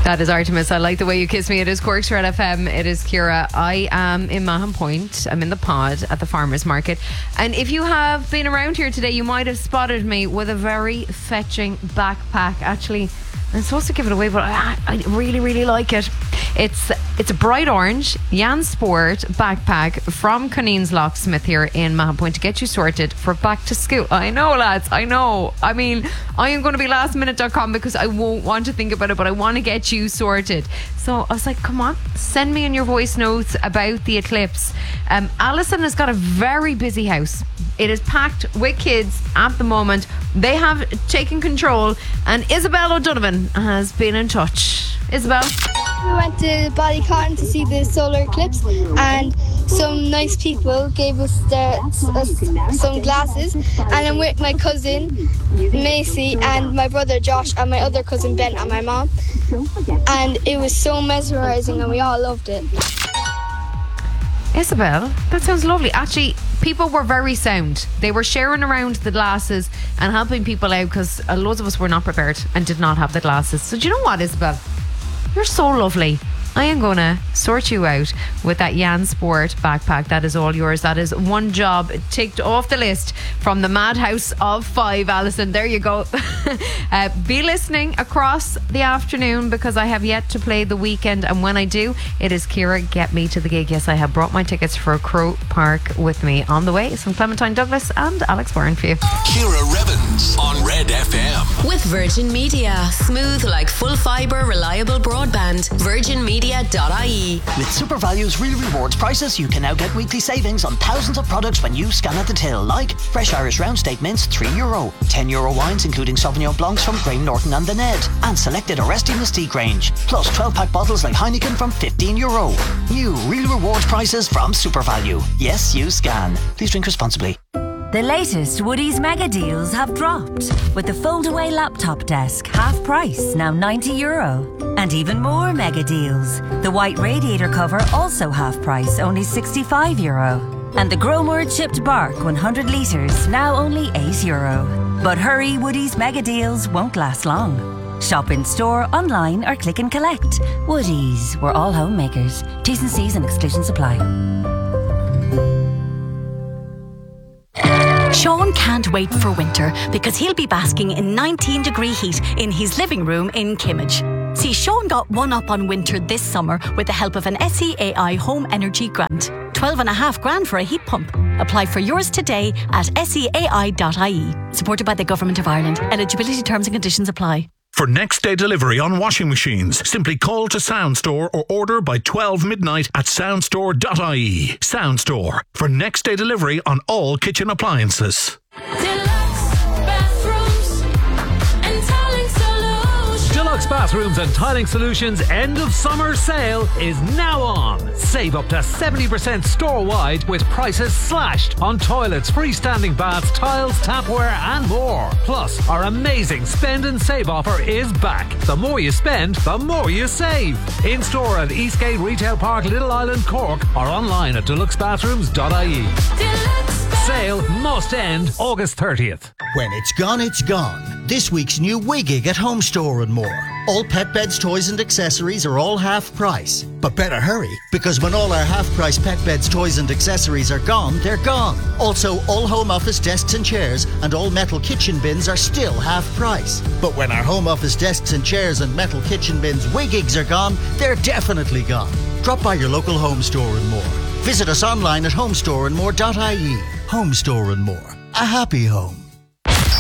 That is Artemis. I like the way you kiss me. It is Cork's Red FM. It is Ciara. I am in Mahon Point. I'm in the pod at the farmers market. And if you have been around here today, you might have spotted me with a very fetching backpack. Actually, I'm supposed to give it away, but I really, really like it. It's a bright orange Jan Sport backpack from Cunneen's Locksmith here in Mahon Point to get you sorted for back to school. I know, lads, I know. I mean, I am going to be lastminute.com because I won't want to think about it, but I want to get you sorted. So I was like, come on, send me in your voice notes about the eclipse. Alison has got a very busy house. It is packed with kids at the moment. They have taken control, and Isabel O'Donovan has been in touch. Isabel? We went to Ballycotton to see the solar eclipse, and some nice people gave us some glasses, and I'm with my cousin Macy and my brother Josh and my other cousin Ben and my mom, and it was so mesmerising and we all loved it. Isabel, that sounds lovely. Actually, people were very sound. They were sharing around the glasses and helping people out because loads of us were not prepared and did not have the glasses. So do you know what, Isabel? You're so lovely. I am going to sort you out with that Jan Sport backpack. That is all yours. That is one job ticked off the list from the madhouse of 5, Alison. There you go. Be listening across the afternoon because I have yet to play The Weekend, and when I do, it is Ciara Get Me to the Gig. Yes, I have brought my tickets for Crow Park with me. On the way, some Clementine Douglas and Alex Byrne for you. Ciara Revens on Red FM. With Virgin Media. Smooth like full fibre, reliable broadband. VirginMedia.ie. With SuperValue's Real Rewards prices, you can now get weekly savings on thousands of products when you scan at the till, like fresh Irish round steak mince, €3, €10 wines including Sauvignon Blancs from Graham Norton and The Ned, and selected Aresti Mystique range, plus 12-pack bottles like Heineken from €15. New Real Rewards prices from SuperValue. Yes, you scan. Please drink responsibly. The latest Woodies mega deals have dropped, with the fold-away laptop desk half price, now €90. And even more mega deals. The white radiator cover also half price, only €65. And the Gromor chipped bark 100 litres, now only €8. But hurry, Woodies mega deals won't last long. Shop in store, online or click and collect. Woodies, we're all homemakers. T's and C's and exclusions apply. Sean can't wait for winter because he'll be basking in 19-degree heat in his living room in Kimmage. See, Sean got one up on winter this summer with the help of an SEAI Home Energy Grant. $12,500 for a heat pump. Apply for yours today at seai.ie. Supported by the Government of Ireland. Eligibility terms and conditions apply. For next day delivery on washing machines, simply call to Soundstore or order by 12 midnight at soundstore.ie. Soundstore, for next day delivery on all kitchen appliances. Deluxe Bathrooms and Tiling Solutions end of summer sale is now on. Save up to 70% store-wide with prices slashed on toilets, freestanding baths, tiles, tapware and more. Plus, our amazing spend and save offer is back. The more you spend, the more you save. In-store at Eastgate Retail Park, Little Island, Cork, or online at deluxebathrooms.ie. Sale must end August 30th. When it's gone, it's gone. This week's new Wigig at Home Store and more. All pet beds, toys and accessories are all half price. But better hurry, because when all our half price pet beds, toys and accessories are gone, they're gone. Also, all home office desks and chairs and all metal kitchen bins are still half price. But when our home office desks and chairs and metal kitchen bins Wigigs are gone, they're definitely gone. Drop by your local Home Store and more. Visit us online at homestoreandmore.ie. Home Store and More. A happy home.